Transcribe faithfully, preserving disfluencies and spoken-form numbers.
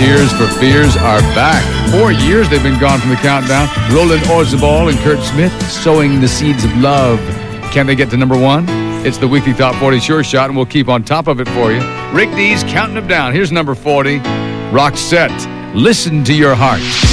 Tears for Fears are back. Four years they've been gone from the countdown. Roland Orzabal and Kurt Smith, Sowing the Seeds of Love. Can they get to number one? It's the Weekly Top forty Sure Shot, and we'll keep on top of it for you. Rick Dees counting them down. Here's number forty, Roxette, Listen to Your Heart.